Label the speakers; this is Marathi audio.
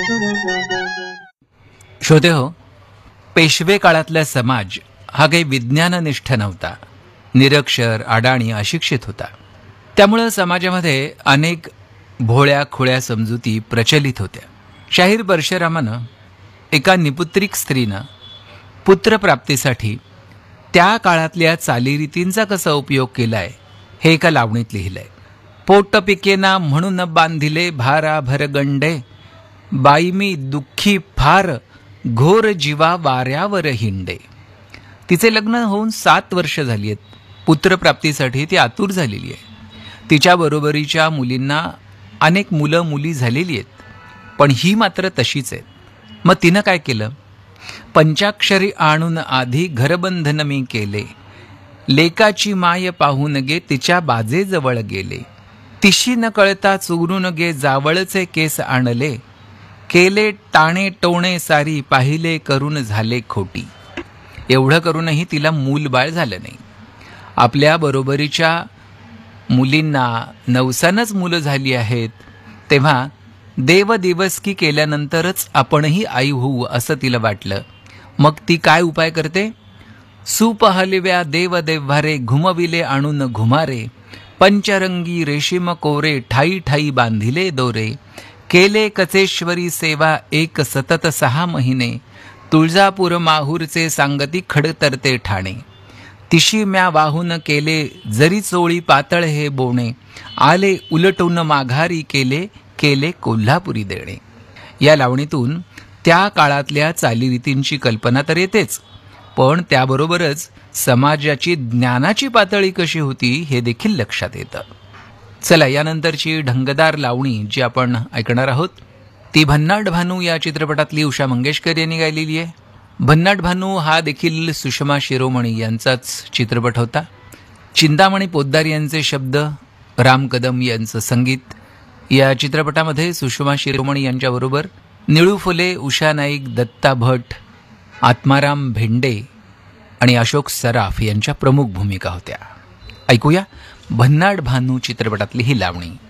Speaker 1: श्रोते हो, पेशवे काळातला समाज हा काही विज्ञाननिष्ठ नव्हता. निरक्षर, अडाणी, अशिक्षित होता. त्यामुळं समाजामध्ये अनेक भोळ्या खोळ्या समजुती प्रचलित होत्या. शाहीर परशुरामानं एका निपुत्रिक स्त्रीनं पुत्रप्राप्तीसाठी त्या काळातल्या चालीरीतींचा कसा उपयोग केलाय हे एका लावणीत लिहिलंय. पोट पिकेना म्हणून बांधिले भारा भरगंडे, बाई मी दुःखी फार घोर जीवा वाऱ्यावर हिंडे. तिचे लग्न होऊन 7 वर्ष झाली आहेत. पुत्रप्राप्तीसाठी ती आतुर झालेली आहे. तिच्या बरोबरीच्या मुलींना अनेक मुलं मुली झालेली आहेत, पण ही मात्र तशीच आहे. मग तिनं काय केलं? पंचाक्षरी आणून आधी घरबंधन मी केले, लेकाची माय पाहून गे तिच्या बाजेजवळ गेले, तिशी न कळता चुरून गे जावळचे केस आणले, केले टाणे टोणे सारी पाहिले करून झाले खोटी. एवढं करूनही तिला मूलबाळ झालं नाही. आपल्या बरोबरीच्या मुलींना नवसानच मुलं झाली आहेत, तेव्हा देव दिवसकी केल्यानंतरच आपणही आई होऊ असं तिला वाटलं. मग ती काय उपाय करते? सूप हलव्या देव देव्हारे, घुमविले आणून घुमारे, पंचरंगी रेशीम कोरे, ठाई ठाई बांधिले दोरे, केले कचेश्वरी सेवा एक सतत 6 महिने, तुळजापूर माहूरचे सांगती खडतरते ठाणे, तिशी म्या वाहून केले जरी चोळी पातळ हे बोणे, आले उलटून माघारी केले केले कोल्हापुरी देणे. या लावणीतून त्या काळातल्या चालीरीतींची कल्पना तर येतेच, पण त्याबरोबरच समाजाची ज्ञानाची पातळी कशी होती हे देखील लक्षात येतं. चला, यानंतरची ढंगदार लावणी जी आपण ऐकणार आहोत ती भन्नाट भानू या चित्रपटातली उषा मंगेशकर यांनी गायलेली आहे. भन्नाट भानू हा देखील सुषमा शिरोमणी यांचाच चित्रपट होता. चिंतामणी पोद्दार यांचे शब्द, राम कदम यांचं संगीत. या चित्रपटामध्ये सुषमा शिरोमणी यांच्याबरोबर निळू फुले, उषा नाईक, दत्ता भट, आत्माराम भेंडे आणि अशोक सराफ यांच्या प्रमुख भूमिका होत्या. ऐकूया भन्नाट भानू चित्रपटातली ही लावणी.